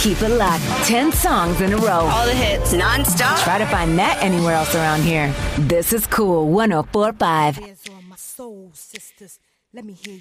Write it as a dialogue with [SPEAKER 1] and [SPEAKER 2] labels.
[SPEAKER 1] Keep it locked. 10 songs in a row.
[SPEAKER 2] All the hits, non-stop.
[SPEAKER 1] Try to find that anywhere else around here. This is Cool 104.5.
[SPEAKER 3] My soul sisters, let me hear you